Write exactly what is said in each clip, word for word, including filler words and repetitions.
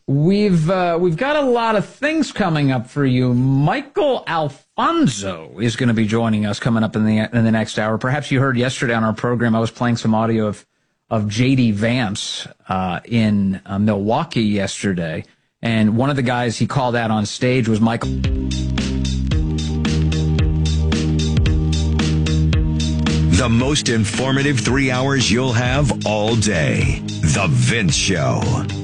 We've uh, we've got a lot of things coming up for you. Michael Alfonso is going to be joining us coming up in the in the next hour. Perhaps you heard yesterday on our program I was playing some audio of of J D Vance uh, in uh, Milwaukee yesterday, and one of the guys he called out on stage was Michael. The most informative three hours you'll have all day. The Vince Show.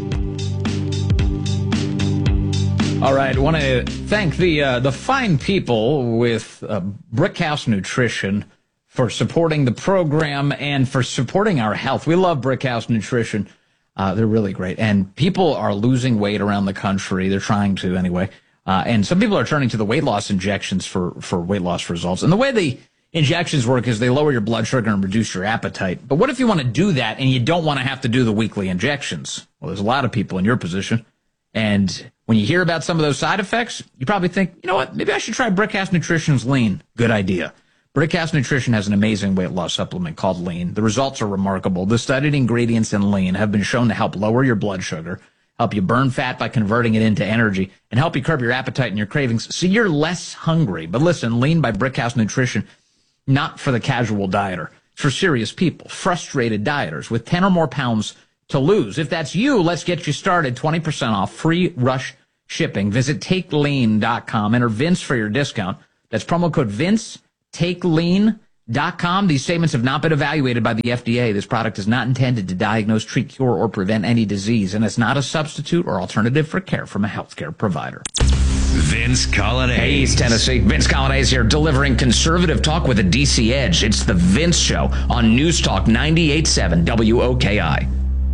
All right, I want to thank the uh, the fine people with uh, Brickhouse Nutrition for supporting the program and for supporting our health. We love Brickhouse Nutrition. Uh, they're really great. And people are losing weight around the country. They're trying to anyway. Uh, and some people are turning to the weight loss injections for, for weight loss results. And the way the injections work is they lower your blood sugar and reduce your appetite. But what if you want to do that and you don't want to have to do the weekly injections? Well, there's a lot of people in your position. And when you hear about some of those side effects, you probably think, you know what, maybe I should try Brickhouse Nutrition's Lean. Good idea. Brickhouse Nutrition has an amazing weight loss supplement called Lean. The results are remarkable. The studied ingredients in Lean have been shown to help lower your blood sugar, help you burn fat by converting it into energy, and help you curb your appetite and your cravings so you're less hungry. But listen, Lean by Brickhouse Nutrition, not for the casual dieter. It's for serious people, frustrated dieters with ten or more pounds to lose. If that's you, let's get you started. twenty percent off, free rush shipping. Visit take lean dot com. Enter Vince for your discount. That's promo code Vince, take lean dot com. These statements have not been evaluated by the F D A. This product is not intended to diagnose, treat, cure, or prevent any disease, and it's not a substitute or alternative for care from a healthcare provider. Vince Colonnese. Hey, East Tennessee. Vince Colonnese here, delivering conservative talk with a D C edge. It's the Vince Show on News Talk ninety-eight point seven W O K I.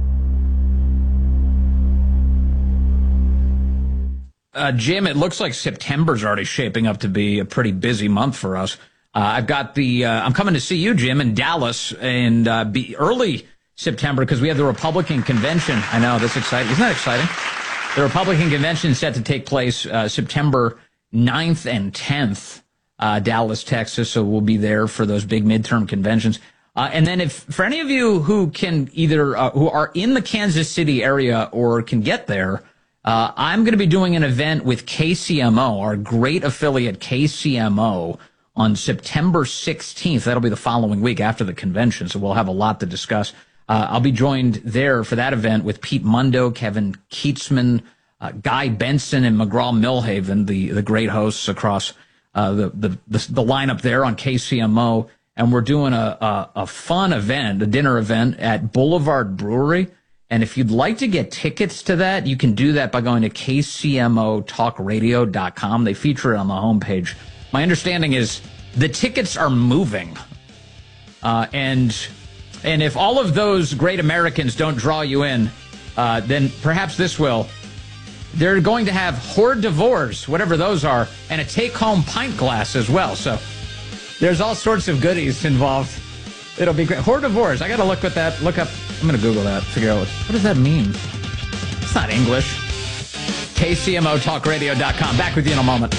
Uh, Jim, it looks like September's already shaping up to be a pretty busy month for us. Uh, I've got the, uh, I'm coming to see you, Jim, in Dallas in uh, be early September because we have the Republican convention. I know, that's exciting. Isn't that exciting? The Republican convention is set to take place uh, September ninth and tenth, uh, Dallas, Texas. So we'll be there for those big midterm conventions. Uh, and then if for any of you who can either, uh, who are in the Kansas City area or can get there, Uh, I'm going to be doing an event with K C M O, our great affiliate K C M O, on September sixteenth. That'll be the following week after the convention, so we'll have a lot to discuss. Uh, I'll be joined there for that event with Pete Mundo, Kevin Keatsman, uh, Guy Benson, and McGraw-Milhaven, the, the great hosts across uh, the, the, the, the lineup there on K C M O. And we're doing a, a, a fun event, a dinner event at Boulevard Brewery. And if you'd like to get tickets to that, you can do that by going to K C M O talk radio dot com. They feature it on the homepage. My understanding is the tickets are moving. Uh, and and if all of those great Americans don't draw you in, uh, then perhaps this will. They're going to have hors d'oeuvres, whatever those are, and a take-home pint glass as well. So there's all sorts of goodies involved. It'll be great. Hors d'oeuvres. I got to look at that. Look up. I'm going to Google that. Figure out what, what does that mean. It's not English. K C M O talk radio dot com. Back with you in a moment.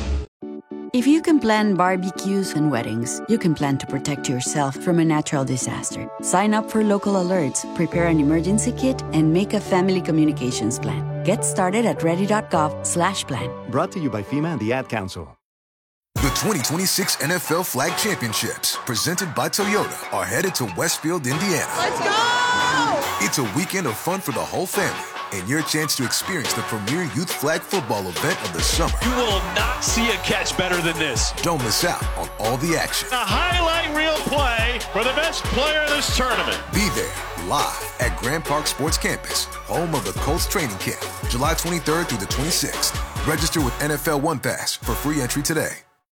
If you can plan barbecues and weddings, you can plan to protect yourself from a natural disaster. Sign up for local alerts, prepare an emergency kit, and make a family communications plan. Get started at ready.gov slash plan. Brought to you by FEMA and the Ad Council. The twenty twenty-six N F L Flag Championships, presented by Toyota, are headed to Westfield, Indiana. Let's go! It's a weekend of fun for the whole family and your chance to experience the premier youth flag football event of the summer. You will not see a catch better than this. Don't miss out on all the action. A highlight reel play for the best player in this tournament. Be there live at Grand Park Sports Campus, home of the Colts training camp, July twenty-third through the twenty-sixth. Register with N F L One Pass for free entry today.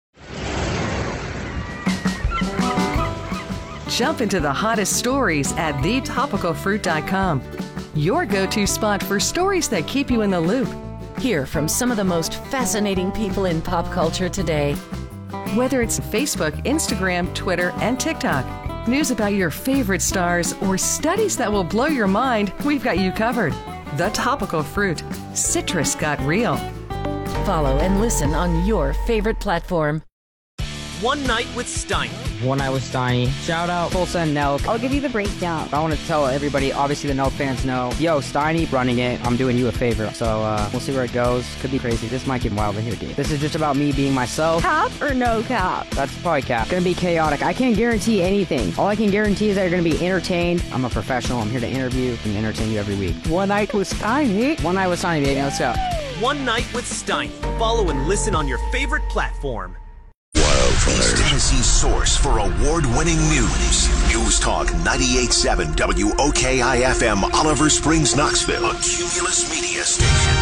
Jump into the hottest stories at the topical fruit dot com. Your go-to spot for stories that keep you in the loop. Hear from some of the most fascinating people in pop culture today. Whether it's Facebook, Instagram, Twitter, and TikTok, news about your favorite stars, or studies that will blow your mind, we've got you covered. The Topical Fruit. Citrus got real. Follow and listen on your favorite platform. One Night with Steiner. One Night with Steiny. Shout out Tulsa and Nelk. I'll give you the breakdown. I want to tell everybody, obviously the Nelk fans know, yo, Steiny running it, I'm doing you a favor. So uh, we'll see where it goes. Could be crazy. This might get wild in here, dude. This is just about me being myself. Cap or no cap? That's probably cap. Gonna be chaotic. I can't guarantee anything. All I can guarantee is that you're gonna be entertained. I'm a professional. I'm here to interview and entertain you every week. One Night with Steiny. One Night with Steiny, baby. Let's go. One Night with Steiny. Follow and listen on your favorite platform. Wildfires. Tennessee's source for award-winning news. News Talk ninety-eight point seven W O K I F M, Oliver Springs, Knoxville. A Cumulus Media Station.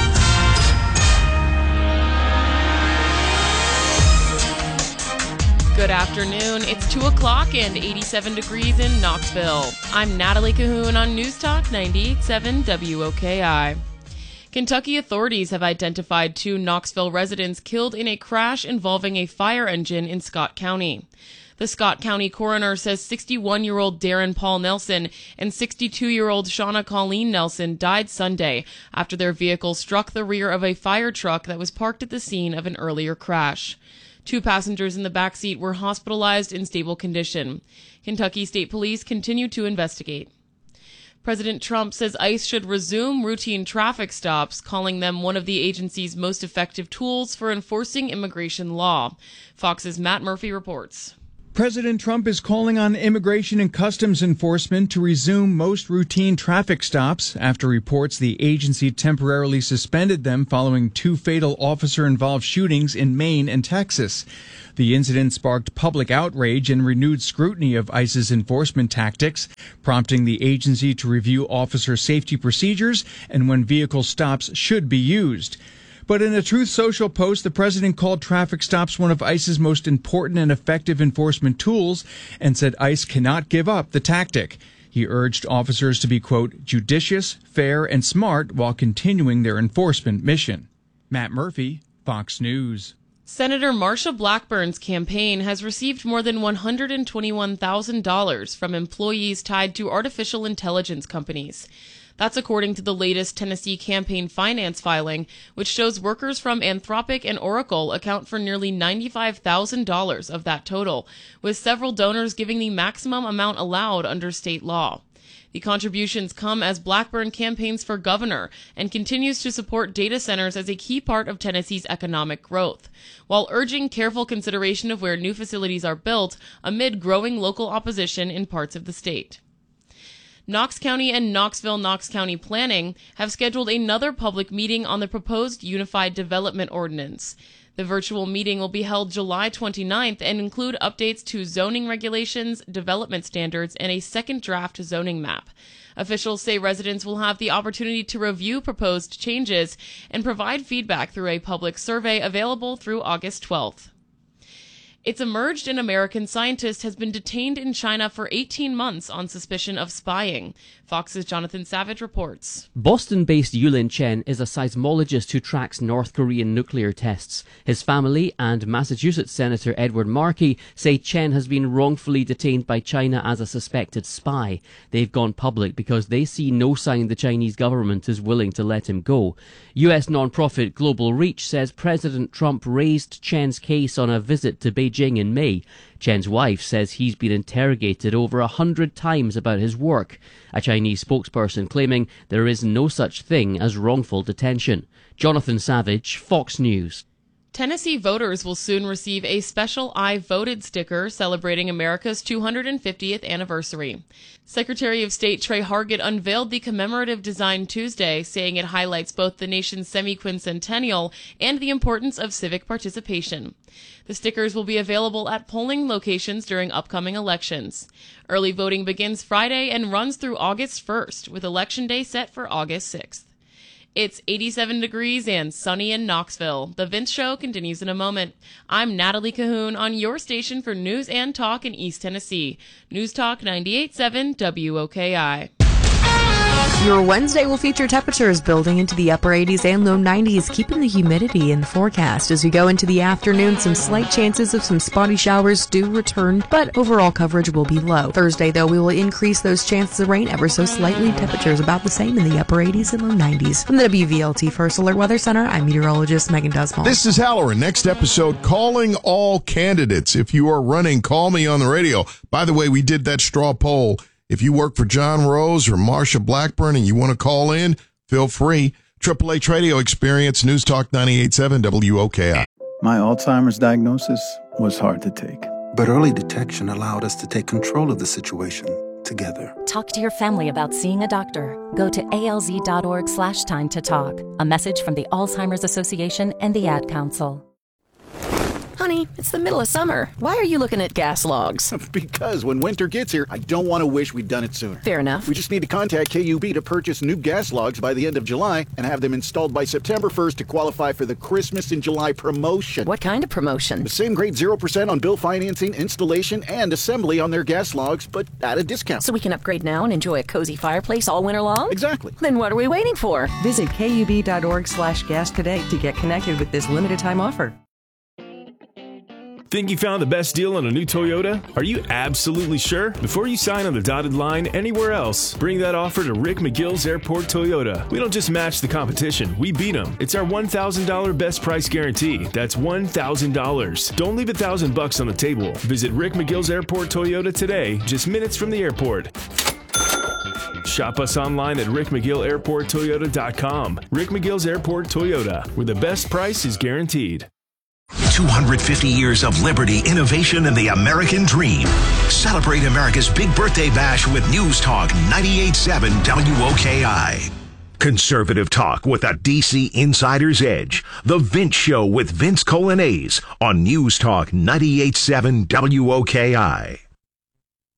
Good afternoon. It's two o'clock and eighty-seven degrees in Knoxville. I'm Natalie Cahoon on News Talk ninety-eight point seven W O K I. Kentucky authorities have identified two Knoxville residents killed in a crash involving a fire engine in Scott County. The Scott County coroner says sixty-one-year-old Darren Paul Nelson and sixty-two-year-old Shauna Colleen Nelson died Sunday after their vehicle struck the rear of a fire truck that was parked at the scene of an earlier crash. Two passengers in the back seat were hospitalized in stable condition. Kentucky State Police continue to investigate. President Trump says ICE should resume routine traffic stops, calling them one of the agency's most effective tools for enforcing immigration law. Fox's Matt Murphy reports. President Trump is calling on Immigration and Customs Enforcement to resume most routine traffic stops after reports the agency temporarily suspended them following two fatal officer-involved shootings in Maine and Texas. The incident sparked public outrage and renewed scrutiny of ICE's enforcement tactics, prompting the agency to review officer safety procedures and when vehicle stops should be used. But in a Truth Social post, the president called traffic stops one of ICE's most important and effective enforcement tools and said ICE cannot give up the tactic. He urged officers to be, quote, judicious, fair, and smart while continuing their enforcement mission. Matt Murphy, Fox News. Senator Marsha Blackburn's campaign has received more than one hundred twenty-one thousand dollars from employees tied to artificial intelligence companies. That's according to the latest Tennessee campaign finance filing, which shows workers from Anthropic and Oracle account for nearly ninety-five thousand dollars of that total, with several donors giving the maximum amount allowed under state law. The contributions come as Blackburn campaigns for governor and continues to support data centers as a key part of Tennessee's economic growth, while urging careful consideration of where new facilities are built amid growing local opposition in parts of the state. Knox County and Knoxville-Knox County Planning have scheduled another public meeting on the proposed Unified Development Ordinance. The virtual meeting will be held July twenty-ninth and include updates to zoning regulations, development standards, and a second draft zoning map. Officials say residents will have the opportunity to review proposed changes and provide feedback through a public survey available through August twelfth. It's emerged an American scientist has been detained in China for eighteen months on suspicion of spying. Fox's Jonathan Savage reports. Boston-based Yulin Chen is a seismologist who tracks North Korean nuclear tests. His family and Massachusetts Senator Edward Markey say Chen has been wrongfully detained by China as a suspected spy. They've gone public because they see no sign the Chinese government is willing to let him go. U S nonprofit Global Reach says President Trump raised Chen's case on a visit to Beijing in May. Chen's wife says he's been interrogated over a hundred times about his work, a Chinese spokesperson claiming there is no such thing as wrongful detention. Jonathan Savage, Fox News. Tennessee voters will soon receive a special I Voted sticker celebrating America's two hundred fiftieth anniversary. Secretary of State Trey Hargett unveiled the commemorative design Tuesday, saying it highlights both the nation's semi-quincentennial and the importance of civic participation. The stickers will be available at polling locations during upcoming elections. Early voting begins Friday and runs through August first, with Election Day set for August sixth. It's eighty-seven degrees and sunny in Knoxville. The Vince Show continues in a moment. I'm Natalie Cahoon on your station for news and talk in East Tennessee. News Talk ninety-eight point seven W O K I. Your Wednesday will feature temperatures building into the upper eighties and low nineties, keeping the humidity in the forecast. As we go into the afternoon, some slight chances of some spotty showers do return, but overall coverage will be low. Thursday, though, we will increase those chances of rain ever so slightly. Temperatures about the same in the upper eighties and low nineties. From the W V L T First Alert Weather Center, I'm meteorologist Megan Dusmall. This is Halloran. Next episode, calling all candidates. If you are running, call me on the radio. By the way, we did that straw poll. If you work for John Rose or Marsha Blackburn and you want to call in, feel free. Triple H Radio Experience, News Talk ninety-eight point seven W O K I. My Alzheimer's diagnosis was hard to take. But early detection allowed us to take control of the situation together. Talk to your family about seeing a doctor. Go to alz.org slash time to talk. A message from the Alzheimer's Association and the Ad Council. Honey, it's the middle of summer. Why are you looking at gas logs? Because when winter gets here, I don't want to wish we'd done it sooner. Fair enough. We just need to contact K U B to purchase new gas logs by the end of July and have them installed by September first to qualify for the Christmas in July promotion. What kind of promotion? The same grade zero percent on bill financing, installation, and assembly on their gas logs, but at a discount. So we can upgrade now and enjoy a cozy fireplace all winter long? Exactly. Then what are we waiting for? Visit kub.org slash gas today to get connected with this limited time offer. Think you found the best deal on a new Toyota? Are you absolutely sure? Before you sign on the dotted line anywhere else, bring that offer to Rick McGill's Airport Toyota. We don't just match the competition, we beat them. It's our one thousand dollars best price guarantee. That's one thousand dollars. Don't leave a thousand bucks on the table. Visit Rick McGill's Airport Toyota today, just minutes from the airport. Shop us online at rick mcgill airport toyota dot com. Rick McGill's Airport Toyota, where the best price is guaranteed. two hundred fifty years of liberty, innovation, and the American dream. Celebrate America's big birthday bash with News Talk ninety-eight point seven W O K I. Conservative talk with a D C insider's edge. The Vince Show with Vince Colanese on News Talk ninety-eight point seven W O K I.